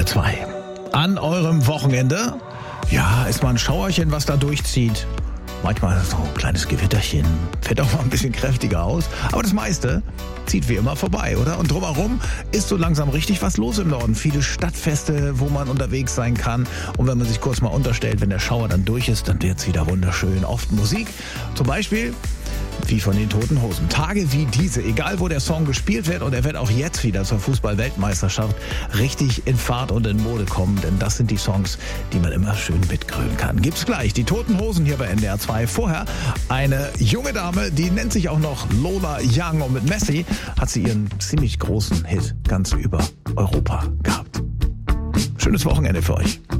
NDR 2. An eurem Wochenende, ja, ist mal ein Schauerchen, was da durchzieht. Manchmal so ein kleines Gewitterchen, fällt auch mal ein bisschen kräftiger aus. Aber das meiste zieht wie immer vorbei, oder? Und drumherum ist so langsam richtig was los im Norden. Viele Stadtfeste, wo man unterwegs sein kann. Und wenn man sich kurz mal unterstellt, wenn der Schauer dann durch ist, dann wird's wieder wunderschön. Oft Musik, zum Beispiel wie von den Toten Hosen. Tage wie diese, egal wo der Song gespielt wird, und er wird auch jetzt wieder zur Fußball-Weltmeisterschaft richtig in Fahrt und in Mode kommen, denn das sind die Songs, die man immer schön mitgrölen kann. Gibt's gleich die Toten Hosen hier bei NDR 2. Vorher eine junge Dame, die nennt sich auch noch Lola Young, und mit Messi hat sie ihren ziemlich großen Hit ganz über Europa gehabt. Schönes Wochenende für euch.